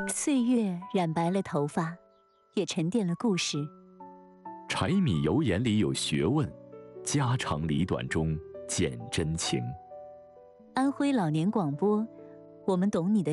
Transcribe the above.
岁月染白了头发，也沉淀了故事。 柴米油盐里有学问，家长里短中见真情。 安徽老年广播，我们懂你的